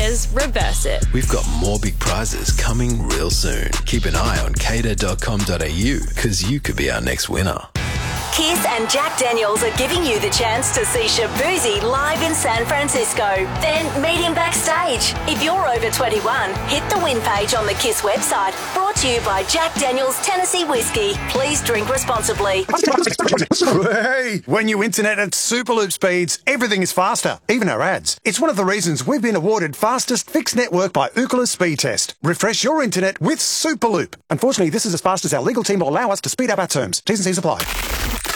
winners reverse it. We've got more big prizes coming real soon. Keep an eye on cater.com.au because you could be our next winner. Kiss and Jack Daniels are giving you the chance to see Shaboozey live in San Francisco. Then meet him backstage. If you're over 21, hit the win page on the Kiss website. Brought to you by Jack Daniels Tennessee Whiskey. Please drink responsibly. Hey, when you internet at Superloop speeds, everything is faster, even our ads. It's one of the reasons we've been awarded fastest fixed network by Ookla Speed Test. Refresh your internet with Superloop. Unfortunately, this is as fast as our legal team will allow us to speed up our terms. T's and C's apply.